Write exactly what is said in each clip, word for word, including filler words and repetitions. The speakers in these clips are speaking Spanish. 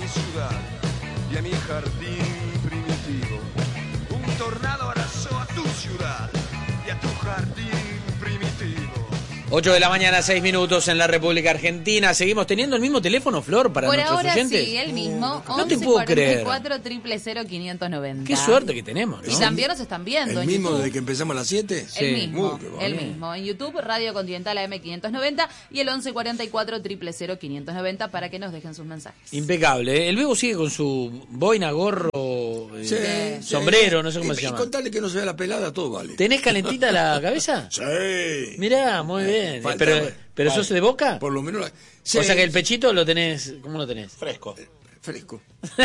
mi ciudad y a mi jardín primitivo. Un tornado arrasó a tu ciudad y a tu jardín primitivo. ocho de la mañana, seis minutos en la República Argentina. ¿Seguimos teniendo el mismo teléfono, Flor, para Por nuestros ahora oyentes? sí, el mismo. No te puedo creer. cuatro cero cero quinientos noventa. Qué suerte que tenemos, ¿no? Y también nos están viendo ¿El en mismo YouTube. desde que empezamos a las siete? Sí. El mismo, Uh, qué bueno. el mismo. En YouTube, Radio Continental A M quinientos noventa y el once cuarenta y cuatro cero cero cero quinientos noventa para que nos dejen sus mensajes. Impecable. ¿eh? El Bebo sigue con su boina, gorro, eh, Sí, sí. sombrero, no sé cómo y, se y llama. contarle que no se vea la pelada, todo vale. ¿Tenés calentita la cabeza? Sí. Mirá, muy bien. Falta- pero ¿pero vale. sos de Boca? Por lo menos la... O sea que el pechito lo tenés, ¿cómo lo tenés? Fresco. Fresco.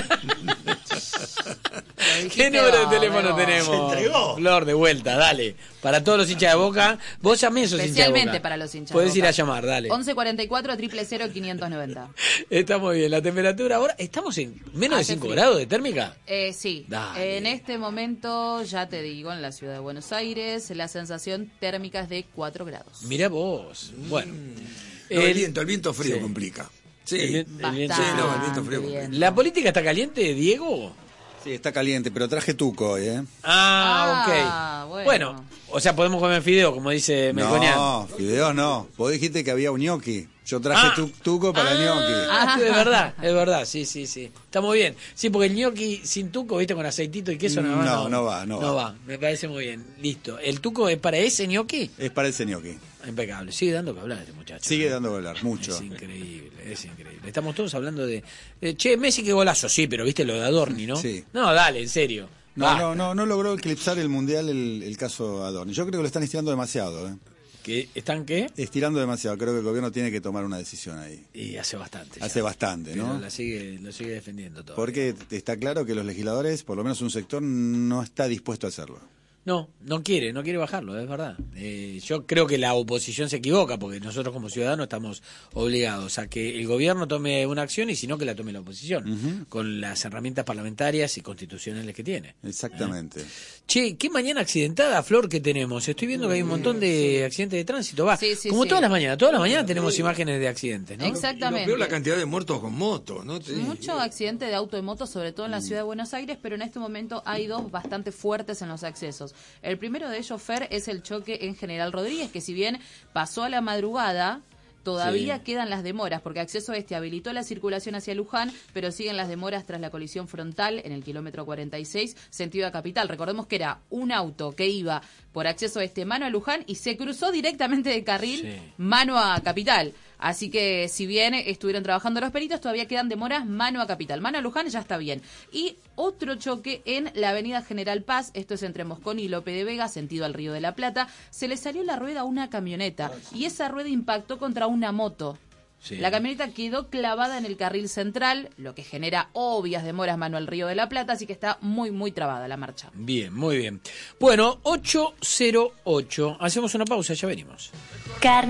¿Qué número de teléfono Bebo. tenemos? Se entregó. Flor, de vuelta, dale. Para todos los hinchas de Boca. Vos también sos hincha de Especialmente Boca. para los hinchas de Podés ir Boca. a llamar, dale. once cuarenta y cuatro cero cero cero quinientos noventa. Está muy bien. La temperatura ahora, ¿estamos en menos de Hace cinco frío. grados de térmica? Eh, sí, Dale. en este momento, ya te digo, en la ciudad de Buenos Aires, la sensación térmica es de cuatro grados. Mirá vos. Bueno. No, el, El- viento, el viento frío sí. complica. Sí. El viento- el viento- Sí, no, el viento frío. bien. ¿La política está caliente, Diego? Sí, está caliente, pero traje tuco hoy, ¿eh? Ah, Ah, ok. bueno. Bueno, o sea, podemos comer fideo, como dice Melconian. No, fideos no. Vos dijiste que había un gnocchi. Yo traje Ah. tu- tuco para el gnocchi. Ah, es verdad, es verdad, sí, sí, sí. Está muy bien. Sí, porque el gnocchi sin tuco, viste, con aceitito y queso, nada más. No, no va, no No va. va, me parece muy bien. Listo. ¿El tuco es para ese gnocchi? Es para ese gnocchi. Impecable. Sigue dando que hablar este muchacho. Sigue ¿eh? dando que hablar, mucho. Es increíble, es increíble. Estamos todos hablando de... de, che, Messi, qué golazo, sí, pero viste lo de Adorni, ¿no? Sí. No, dale, en serio. No, Basta. no, no, no logró eclipsar el mundial el, el caso Adorni. Yo creo que lo están estirando demasiado, ¿eh? ¿Que ¿Están qué? Estirando demasiado. Creo que el gobierno tiene que tomar una decisión ahí. Y hace bastante. ya. Hace bastante, Pero ¿no? la sigue, lo sigue defendiendo todo. Porque está claro que los legisladores, por lo menos un sector, no está dispuesto a hacerlo. No, no quiere, no quiere bajarlo, es verdad. Eh, yo creo que la oposición se equivoca, porque nosotros como ciudadanos estamos obligados a que el gobierno tome una acción y si no que la tome la oposición, Ujú. con las herramientas parlamentarias y constitucionales que tiene. Exactamente. Che, qué mañana accidentada, Flor, que tenemos. Estoy viendo que hay un montón de accidentes de tránsito. Va, Sí, sí, como sí. todas las mañanas, todas las mañanas tenemos imágenes de accidentes, ¿no? Exactamente. Y lo peor, la cantidad de muertos con moto, ¿no? Sí. Mucho accidente de auto y moto, sobre todo en la ciudad de Buenos Aires, pero en este momento hay dos bastante fuertes en los accesos. El primero de ellos, Fer, es el choque en General Rodríguez, que si bien pasó a la madrugada, todavía Sí. quedan las demoras, porque Acceso Este habilitó la circulación hacia Luján, pero siguen las demoras tras la colisión frontal en el kilómetro cuarenta y seis, sentido a Capital. Recordemos que era un auto que iba por Acceso Este mano a Luján y se cruzó directamente de carril Sí. mano a Capital. Así que si bien estuvieron trabajando los peritos, todavía quedan demoras mano a Capital. Mano a Luján ya está bien. Y otro choque en la avenida General Paz, esto es entre Moscón y Lope de Vega, sentido al Río de la Plata, se le salió la rueda a una camioneta y esa rueda impactó contra una moto. Sí. La camioneta quedó clavada en el carril central, lo que genera obvias demoras mano al Río de la Plata, así que está muy, muy trabada la marcha. Bien, muy bien. Bueno, ocho cero ocho. Hacemos una pausa, ya venimos. Carne.